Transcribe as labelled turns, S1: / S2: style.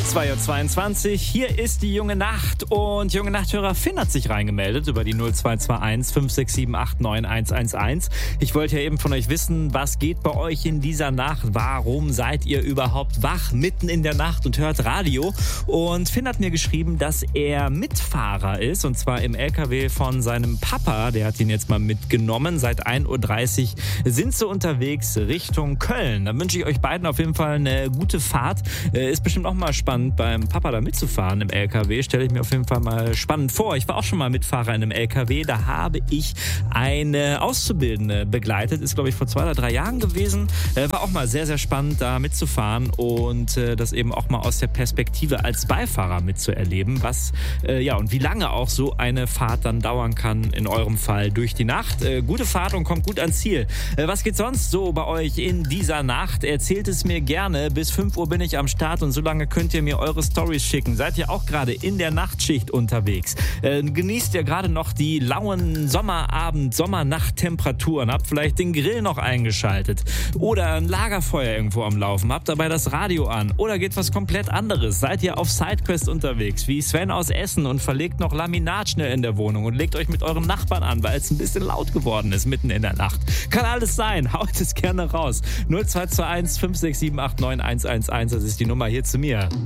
S1: 2:22 Uhr, hier ist die Junge Nacht und Junge Nachthörer Finn hat sich reingemeldet über die 0221 567 89111. Ich wollte ja eben von euch wissen, was geht bei euch in dieser Nacht? Warum seid ihr überhaupt wach mitten in der Nacht und hört Radio? Und Finn hat mir geschrieben, dass er Mitfahrer ist und zwar im LKW von seinem Papa. Der hat ihn jetzt mal mitgenommen. Seit 1:30 Uhr sind sie unterwegs Richtung Köln. Dann wünsche ich euch beiden auf jeden Fall eine gute Fahrt. Ist bestimmt auch mal spannend, beim Papa da mitzufahren im LKW. Stelle ich mir auf jeden Fall mal spannend vor. Ich war auch schon mal Mitfahrer in einem LKW. Da habe ich eine Auszubildende begleitet. Ist, glaube ich, vor 2 oder 3 Jahren gewesen. War auch mal sehr, sehr spannend, da mitzufahren und das eben auch mal aus der Perspektive als Beifahrer mitzuerleben. Was, und wie lange auch so eine Fahrt dann dauern kann, in eurem Fall durch die Nacht. Gute Fahrt und kommt gut ans Ziel. Was geht sonst so bei euch in dieser Nacht? Erzählt es mir gerne. Bis 5 Uhr bin ich am Start und so lange könnt ihr mir eure Storys schicken. Seid ihr auch gerade in der Nachtschicht unterwegs? Genießt ihr gerade noch die lauen Sommernacht-Temperaturen? Habt vielleicht den Grill noch eingeschaltet? Oder ein Lagerfeuer irgendwo am Laufen? Habt dabei das Radio an? Oder geht was komplett anderes? Seid ihr auf Sidequest unterwegs, wie Sven aus Essen und verlegt noch Laminat schnell in der Wohnung und legt euch mit euren Nachbarn an, weil es ein bisschen laut geworden ist mitten in der Nacht? Kann alles sein. Haut es gerne raus. 0221 567 89111, das ist die Nummer hier zu mir.